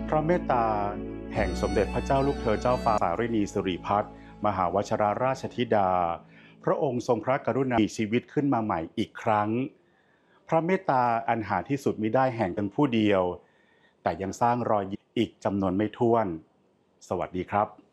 พระเมตตาแห่งสมเด็จพระเจ้าลูกเธอเจ้าฟ้าสารินีสิริพัฒน์มหาวชิรราชธิดาพระองค์ทรงพระกรุณามีชีวิตขึ้นมาใหม่อีกครั้งพระเมตตาอันหาที่สุดมิได้แห่งเพียงผู้เดียวแต่ยังสร้างรอยยิ้มอีกจำนวนไม่ถ้วนสวัสดีครับ